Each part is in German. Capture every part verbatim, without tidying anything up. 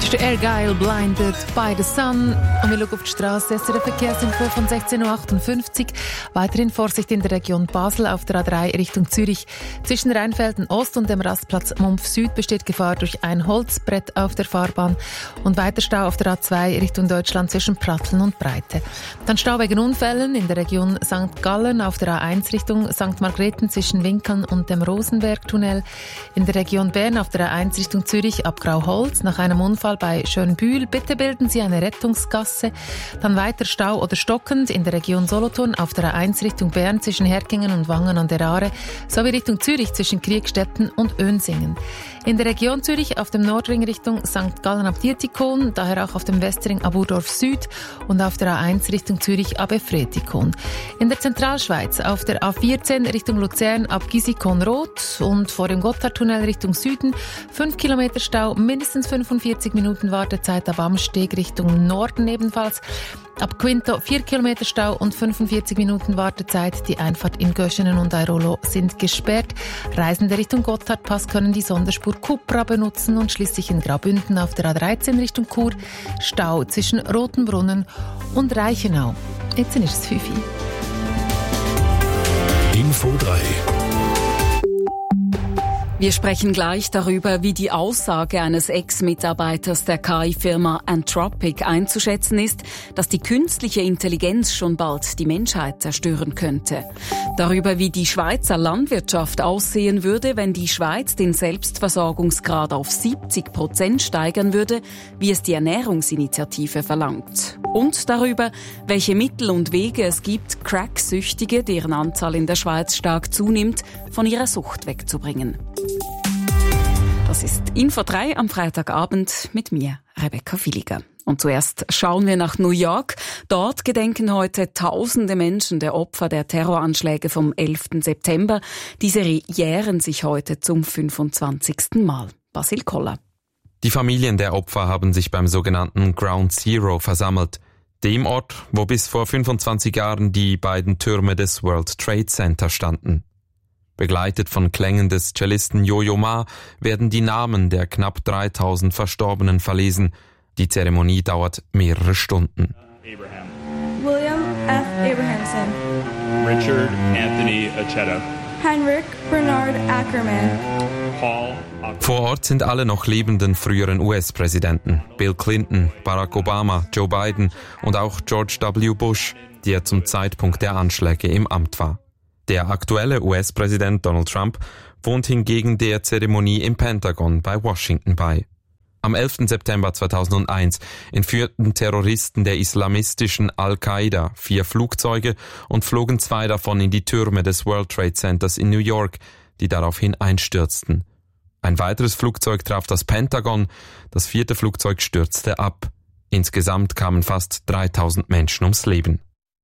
Das ist der Argyle Blinded by the Sun. Und wir schauen auf die Straße. Es ist eine Verkehrsinfo von sechzehn Uhr achtundfünfzig. Weiterhin Vorsicht in der Region Basel auf der A drei Richtung Zürich. Zwischen Rheinfelden Ost und dem Rastplatz Mumpf Süd besteht Gefahr durch ein Holzbrett auf der Fahrbahn. Und weiter Stau auf der A zwei Richtung Deutschland zwischen Pratteln und Breite. Dann Stau wegen Unfällen in der Region Sankt Gallen auf der A eins Richtung Sankt Margrethen zwischen Winkern und dem Rosenbergtunnel. In der Region Bern auf der A eins Richtung Zürich ab Grauholz nach einem Unfall bei Schönbühl. Bitte bilden Sie eine Rettungsgasse. Dann weiter Stau oder stockend in der Region Solothurn auf der A eins Richtung Bern zwischen Herkingen und Wangen an der Aare sowie Richtung Zürich zwischen Kriegstetten und Önsingen. In der Region Zürich auf dem Nordring Richtung Sankt Gallen ab Dietikon, daher auch auf dem Westring ab Urdorf Süd und auf der A eins Richtung Zürich ab Efretikon. In der Zentralschweiz auf der A vierzehn Richtung Luzern ab Gisikon-Rot und vor dem Gotthardtunnel Richtung Süden fünf Kilometer Stau, mindestens fünfundvierzig Minuten Wartezeit ab Amsteg Richtung Norden ebenfalls. Ab Quinto vier Kilometer Stau und fünfundvierzig Minuten Wartezeit. Die Einfahrt in Göschenen und Airolo sind gesperrt. Reisende Richtung Gotthardpass können die Sonderspur Kupra benutzen und schließlich in Graubünden auf der A dreizehn Richtung Chur Stau zwischen Rotenbrunnen und Reichenau. Jetzt ist es fünf Uhr. Info drei. Wir sprechen gleich darüber, wie die Aussage eines Ex-Mitarbeiters der K I-Firma Anthropic einzuschätzen ist, dass die künstliche Intelligenz schon bald die Menschheit zerstören könnte. Darüber, wie die Schweizer Landwirtschaft aussehen würde, wenn die Schweiz den Selbstversorgungsgrad auf siebzig Prozent steigern würde, wie es die Ernährungsinitiative verlangt. Und darüber, welche Mittel und Wege es gibt, Crack-Süchtige, deren Anzahl in der Schweiz stark zunimmt, von ihrer Sucht wegzubringen. Das ist Info drei am Freitagabend mit mir, Rebecca Villiger. Und zuerst schauen wir nach New York. Dort gedenken heute tausende Menschen der Opfer der Terroranschläge vom elften September. Diese jähren sich heute zum fünfundzwanzigsten Mal. Basil Koller. Die Familien der Opfer haben sich beim sogenannten Ground Zero versammelt. Dem Ort, wo bis vor fünfundzwanzig Jahren die beiden Türme des World Trade Center standen. Begleitet von Klängen des Cellisten Yo-Yo Ma werden die Namen der knapp dreitausend Verstorbenen verlesen. Die Zeremonie dauert mehrere Stunden. Abraham. William F. Abrahamson. Richard Anthony Acheta. Heinrich Bernard Ackerman. Paul. Vor Ort sind alle noch lebenden früheren U S-Präsidenten. Bill Clinton, Barack Obama, Joe Biden und auch George W. Bush, der zum Zeitpunkt der Anschläge im Amt war. Der aktuelle U S-Präsident Donald Trump wohnt hingegen der Zeremonie im Pentagon bei Washington bei. Am elften September zweitausendeins entführten Terroristen der islamistischen Al-Qaida vier Flugzeuge und flogen zwei davon in die Türme des World Trade Centers in New York, die daraufhin einstürzten. Ein weiteres Flugzeug traf das Pentagon, das vierte Flugzeug stürzte ab. Insgesamt kamen fast dreitausend Menschen ums Leben.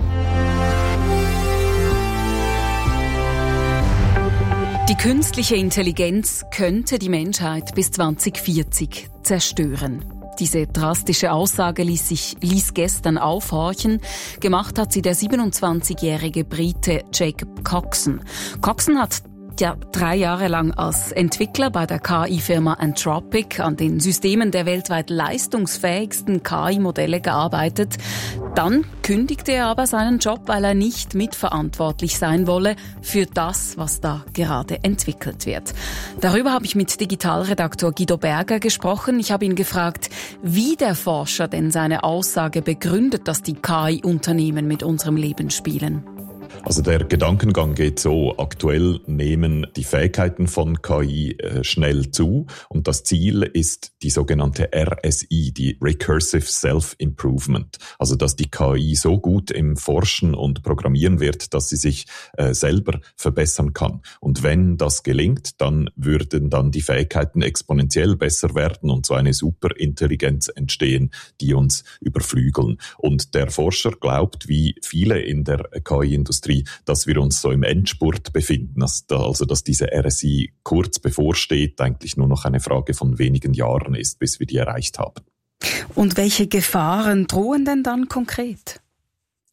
Die künstliche Intelligenz könnte die Menschheit bis zweitausendvierzig zerstören. Diese drastische Aussage ließ sich ließ gestern aufhorchen. Gemacht hat sie der siebenundzwanzigjährige Brite Jacob Coxon. Coxon hat ja drei Jahre lang als Entwickler bei der K I-Firma Anthropic an den Systemen der weltweit leistungsfähigsten K I-Modelle gearbeitet. Dann kündigte er aber seinen Job, weil er nicht mitverantwortlich sein wolle für das, was da gerade entwickelt wird. Darüber habe ich mit Digitalredaktor Guido Berger gesprochen. Ich habe ihn gefragt, wie der Forscher denn seine Aussage begründet, dass die K I-Unternehmen mit unserem Leben spielen. Also der Gedankengang geht so, aktuell nehmen die Fähigkeiten von K I äh, schnell zu und das Ziel ist die sogenannte R S I, die Recursive Self-Improvement. Also dass die K I so gut im Forschen und Programmieren wird, dass sie sich äh, selber verbessern kann. Und wenn das gelingt, dann würden dann die Fähigkeiten exponentiell besser werden und so eine Superintelligenz entstehen, die uns überflügeln. Und der Forscher glaubt, wie viele in der K I-Industrie, dass wir uns so im Endspurt befinden, also dass diese R S I kurz bevorsteht, eigentlich nur noch eine Frage von wenigen Jahren ist, bis wir die erreicht haben. Und welche Gefahren drohen denn dann konkret?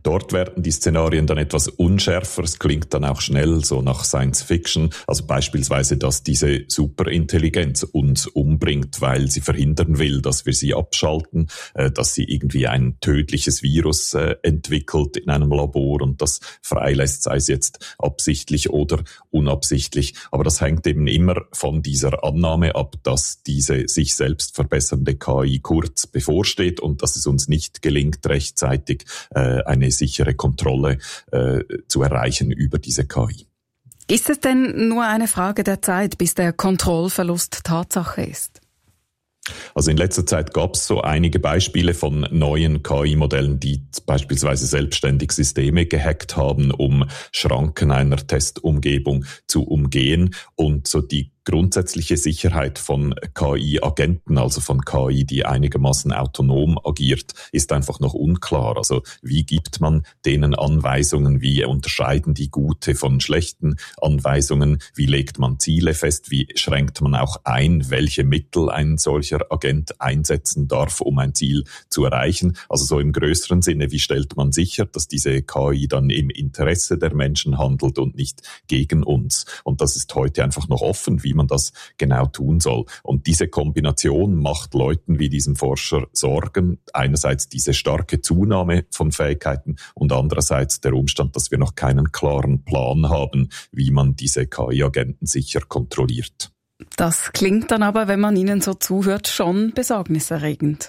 Dort werden die Szenarien dann etwas unschärfer. Es klingt dann auch schnell so nach Science Fiction. Also beispielsweise, dass diese Superintelligenz uns umbringt, weil sie verhindern will, dass wir sie abschalten, äh, dass sie irgendwie ein tödliches Virus äh, entwickelt in einem Labor und das freilässt, sei es jetzt absichtlich oder unabsichtlich. Aber das hängt eben immer von dieser Annahme ab, dass diese sich selbst verbessernde K I kurz bevorsteht und dass es uns nicht gelingt, rechtzeitig äh, eine sichere Kontrolle äh, zu erreichen über diese K I. Ist es denn nur eine Frage der Zeit, bis der Kontrollverlust Tatsache ist? Also in letzter Zeit gab es so einige Beispiele von neuen K I-Modellen, die beispielsweise selbstständig Systeme gehackt haben, um Schranken einer Testumgebung zu umgehen. Und so die grundsätzliche Sicherheit von K I-Agenten, also von K I, die einigermaßen autonom agiert, ist einfach noch unklar. Also wie gibt man denen Anweisungen? Wie unterscheiden die gute von schlechten Anweisungen? Wie legt man Ziele fest? Wie schränkt man auch ein, welche Mittel ein solcher Agent einsetzen darf, um ein Ziel zu erreichen? Also so im größeren Sinne, wie stellt man sicher, dass diese K I dann im Interesse der Menschen handelt und nicht gegen uns? Und das ist heute einfach noch offen, wie man das genau tun soll. Und diese Kombination macht Leuten wie diesem Forscher Sorgen. Einerseits diese starke Zunahme von Fähigkeiten und andererseits der Umstand, dass wir noch keinen klaren Plan haben, wie man diese K I-Agenten sicher kontrolliert. Das klingt dann aber, wenn man ihnen so zuhört, schon besorgniserregend.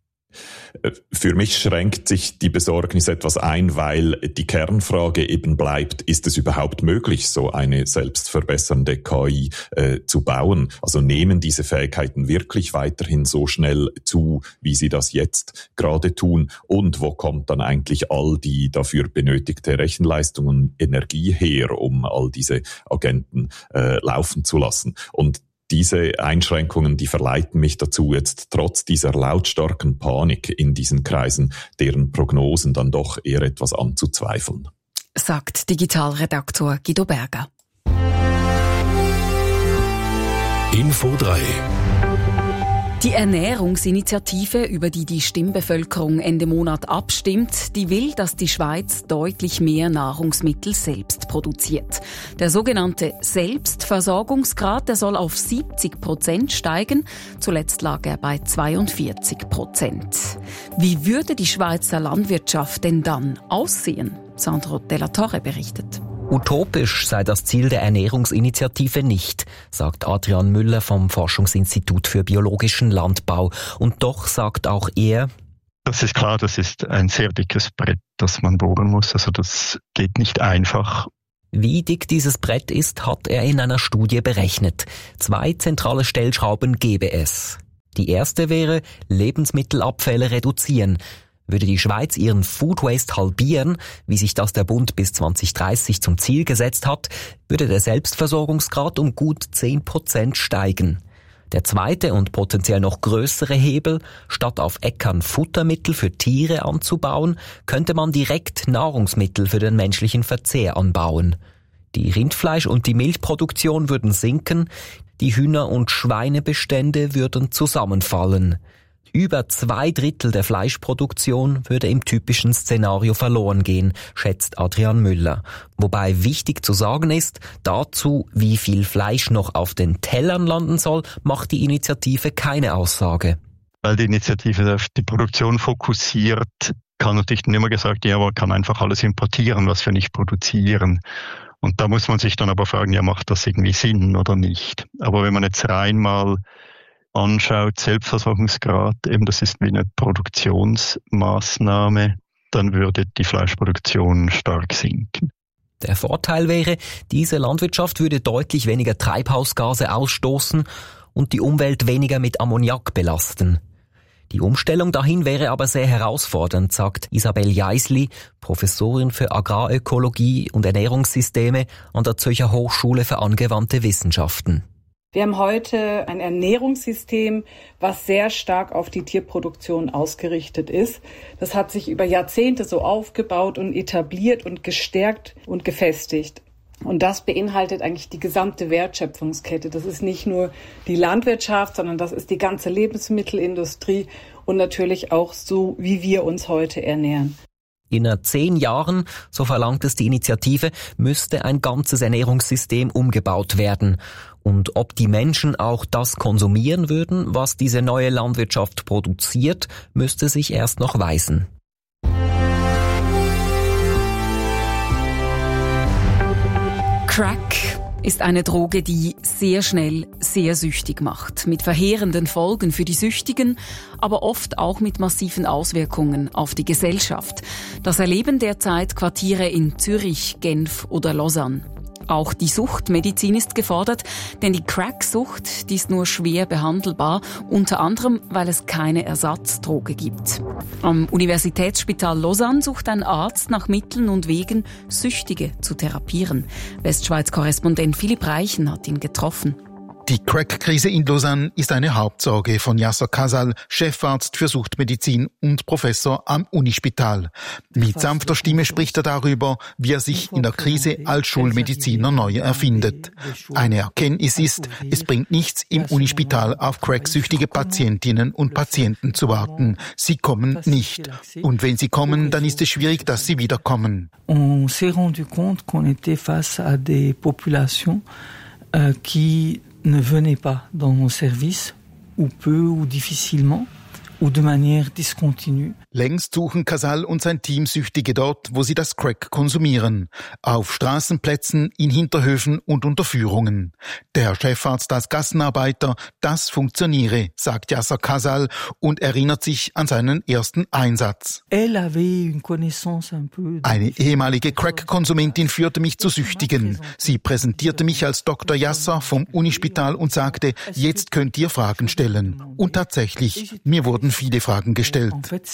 Für mich schränkt sich die Besorgnis etwas ein, weil die Kernfrage eben bleibt, ist es überhaupt möglich, so eine selbstverbessernde K I äh, zu bauen? Also nehmen diese Fähigkeiten wirklich weiterhin so schnell zu, wie sie das jetzt gerade tun? Und wo kommt dann eigentlich all die dafür benötigte Rechenleistung und Energie her, um all diese Agenten äh, laufen zu lassen? Und diese Einschränkungen, die verleiten mich dazu, jetzt trotz dieser lautstarken Panik in diesen Kreisen, deren Prognosen dann doch eher etwas anzuzweifeln. Sagt Digitalredaktor Guido Berger. Info drei. Die Ernährungsinitiative, über die die Stimmbevölkerung Ende Monat abstimmt, die will, dass die Schweiz deutlich mehr Nahrungsmittel selbst produziert. Der sogenannte Selbstversorgungsgrad, der soll auf siebzig Prozent steigen. Zuletzt lag er bei zweiundvierzig Prozent. Wie würde die Schweizer Landwirtschaft denn dann aussehen? Sandro Della Torre berichtet. Utopisch sei das Ziel der Ernährungsinitiative nicht, sagt Adrian Müller vom Forschungsinstitut für biologischen Landbau. Und doch sagt auch er: Das ist klar, das ist ein sehr dickes Brett, das man bohren muss. Also das geht nicht einfach. Wie dick dieses Brett ist, hat er in einer Studie berechnet. Zwei zentrale Stellschrauben gäbe es. Die erste wäre Lebensmittelabfälle reduzieren. Würde die Schweiz ihren Food Waste halbieren, wie sich das der Bund bis zwanzig dreißig zum Ziel gesetzt hat, würde der Selbstversorgungsgrad um gut zehn Prozent steigen. Der zweite und potenziell noch größere Hebel: statt auf Äckern Futtermittel für Tiere anzubauen, könnte man direkt Nahrungsmittel für den menschlichen Verzehr anbauen. Die Rindfleisch- und die Milchproduktion würden sinken, die Hühner- und Schweinebestände würden zusammenfallen. Über zwei Drittel der Fleischproduktion würde im typischen Szenario verloren gehen, schätzt Adrian Müller. Wobei wichtig zu sagen ist, dazu, wie viel Fleisch noch auf den Tellern landen soll, macht die Initiative keine Aussage. Weil die Initiative auf die Produktion fokussiert, kann natürlich nicht mehr gesagt, ja, man kann einfach alles importieren, was wir nicht produzieren. Und da muss man sich dann aber fragen, ja, macht das irgendwie Sinn oder nicht? Aber wenn man jetzt rein mal anschaut, Selbstversorgungsgrad, eben das ist wie eine Produktionsmaßnahme, dann würde die Fleischproduktion stark sinken. Der Vorteil wäre, diese Landwirtschaft würde deutlich weniger Treibhausgase ausstoßen und die Umwelt weniger mit Ammoniak belasten. Die Umstellung dahin wäre aber sehr herausfordernd, sagt Isabel Jaisli, Professorin für Agrarökologie und Ernährungssysteme an der Zürcher Hochschule für angewandte Wissenschaften. Wir haben heute ein Ernährungssystem, was sehr stark auf die Tierproduktion ausgerichtet ist. Das hat sich über Jahrzehnte so aufgebaut und etabliert und gestärkt und gefestigt. Und das beinhaltet eigentlich die gesamte Wertschöpfungskette. Das ist nicht nur die Landwirtschaft, sondern das ist die ganze Lebensmittelindustrie und natürlich auch so, wie wir uns heute ernähren. In zehn Jahren, so verlangt es die Initiative, müsste ein ganzes Ernährungssystem umgebaut werden. Und ob die Menschen auch das konsumieren würden, was diese neue Landwirtschaft produziert, müsste sich erst noch weisen. Crack ist eine Droge, die sehr schnell sehr süchtig macht, mit verheerenden Folgen für die Süchtigen, aber oft auch mit massiven Auswirkungen auf die Gesellschaft. Das erleben derzeit Quartiere in Zürich, Genf oder Lausanne. Auch die Suchtmedizin ist gefordert, denn die Crack-Sucht, die ist nur schwer behandelbar, unter anderem, weil es keine Ersatzdroge gibt. Am Universitätsspital Lausanne sucht ein Arzt nach Mitteln und Wegen, Süchtige zu therapieren. Westschweiz-Korrespondent Philipp Reichen hat ihn getroffen. Die Crack-Krise in Lausanne ist eine Hauptsorge von Yasser Kasal, Chefarzt für Suchtmedizin und Professor am Unispital. Mit sanfter Stimme spricht er darüber, wie er sich in der Krise als Schulmediziner neu erfindet. Eine Erkenntnis ist, es bringt nichts, im Unispital auf cracksüchtige Patientinnen und Patienten zu warten. Sie kommen nicht. Und wenn sie kommen, dann ist es schwierig, dass sie wiederkommen. On s'est rendu compte qu'on était face à des populations euh, qui ne venaient pas dans nos services, ou peu ou difficilement, ou de manière discontinue. Längst suchen Kasal und sein Team Süchtige dort, wo sie das Crack konsumieren. Auf Straßenplätzen, in Hinterhöfen und unter Führungen. Der Chefarzt als Gassenarbeiter, das funktioniere, sagt Yasser Kasal und erinnert sich an seinen ersten Einsatz. Elle avait une connaissance un peu. Eine ehemalige Crack-Konsumentin führte mich zu Süchtigen. Sie präsentierte mich als Doktor Yasser vom Unispital und sagte, jetzt könnt ihr Fragen stellen. Und tatsächlich, mir wurden viele Fragen gestellt.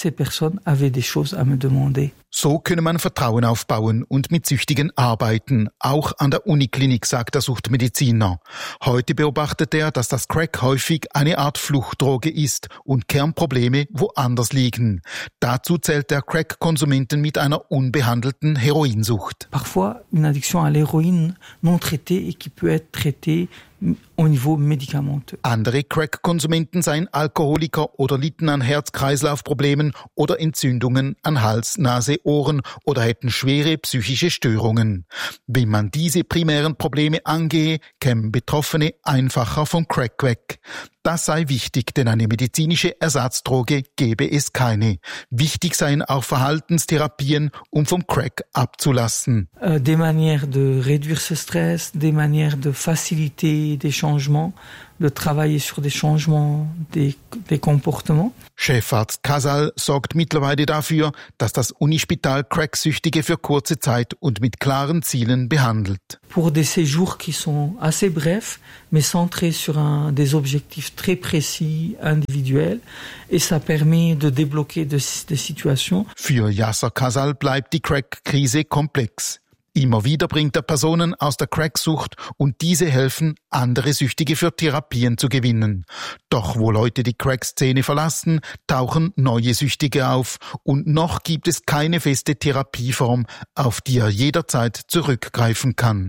So könne man Vertrauen aufbauen und mit Süchtigen arbeiten, auch an der Uniklinik, sagt der Suchtmediziner. Heute beobachtet er, dass das Crack häufig eine Art Fluchtdroge ist und Kernprobleme woanders liegen. Dazu zählt der Crack-Konsumenten mit einer unbehandelten Heroinsucht. Parfois une addiction à l'héroïne non traitée et qui peut être traitée au niveau médicamenteux. Andere Crack-Konsumenten seien Alkoholiker oder litten an Herz-Kreislauf-Problemen oder Entzündungen an Hals, Nase, Ohren oder hätten schwere psychische Störungen. Wenn man diese primären Probleme angehe, kämen Betroffene einfacher vom Crack weg. Das sei wichtig, denn eine medizinische Ersatzdroge gebe es keine. Wichtig seien auch Verhaltenstherapien, um vom Crack abzulassen. Euh, des manières de réduire ce stress, des manières de faciliter des changements, de travailler sur des changements des, des comportements. Chefarzt Kasal sorgt mittlerweile dafür, dass das Unispital Cracksüchtige für kurze Zeit und mit klaren Zielen behandelt. Pour des séjours qui sont assez brefs, mais centrés sur un, des objectifs très précis, individuels, et ça permet de débloquer des, des situations. Für Yasser Kasal bleibt die Crack-Krise komplex. Immer wieder bringt er Personen aus der Cracksucht und diese helfen, andere Süchtige für Therapien zu gewinnen. Doch wo Leute die Crack-Szene verlassen, tauchen neue Süchtige auf und noch gibt es keine feste Therapieform, auf die er jederzeit zurückgreifen kann.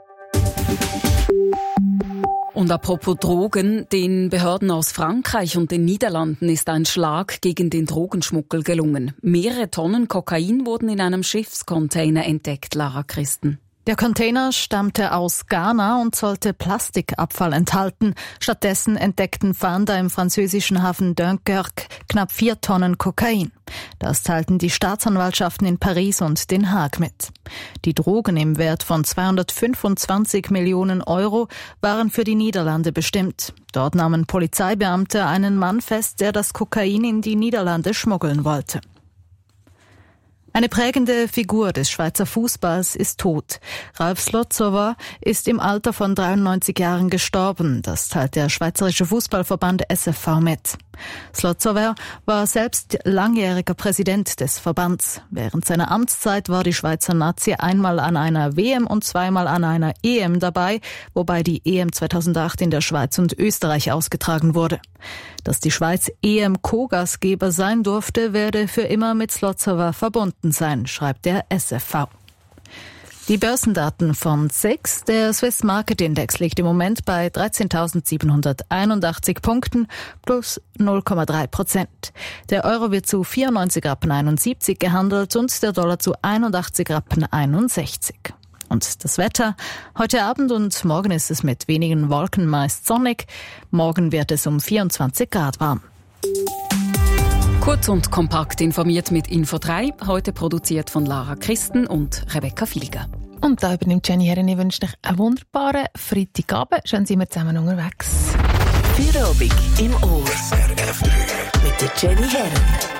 Und apropos Drogen, den Behörden aus Frankreich und den Niederlanden ist ein Schlag gegen den Drogenschmuggel gelungen. Mehrere Tonnen Kokain wurden in einem Schiffscontainer entdeckt, Lara Christen. Der Container stammte aus Ghana und sollte Plastikabfall enthalten. Stattdessen entdeckten Fahnder im französischen Hafen Dunkerque knapp vier Tonnen Kokain. Das teilten die Staatsanwaltschaften in Paris und Den Haag mit. Die Drogen im Wert von zweihundertfünfundzwanzig Millionen Euro waren für die Niederlande bestimmt. Dort nahmen Polizeibeamte einen Mann fest, der das Kokain in die Niederlande schmuggeln wollte. Eine prägende Figur des Schweizer Fußballs ist tot. Ralf Slotzower ist im Alter von dreiundneunzig Jahren gestorben. Das teilt der Schweizerische Fußballverband S F V mit. Slotzower war selbst langjähriger Präsident des Verbands. Während seiner Amtszeit war die Schweizer Nazi einmal an einer W M und zweimal an einer E M dabei, wobei die E M zweitausendacht in der Schweiz und Österreich ausgetragen wurde. Dass die Schweiz E M-Co-Gastgeber sein durfte, werde für immer mit Slotzower verbunden sein, schreibt der S F V. Die Börsendaten von S E X. Der Swiss Market Index liegt im Moment bei dreizehntausendsiebenhunderteinundachtzig Punkten plus null Komma drei Prozent. Der Euro wird zu vierundneunzig Rappen einundsiebzig gehandelt und der Dollar zu einundachtzig Rappen einundsechzig. Und das Wetter? Heute Abend und morgen ist es mit wenigen Wolken meist sonnig. Morgen wird es um vierundzwanzig Grad warm. Kurz und kompakt informiert mit Info drei, heute produziert von Lara Christen und Rebecca Filiger. Und da übernimmt Jenny Herren. Ich wünsche euch einen wunderbaren Freitagabend. Schön sind wir zusammen unterwegs. Feierabend im Ohr mit der Jenny Herren.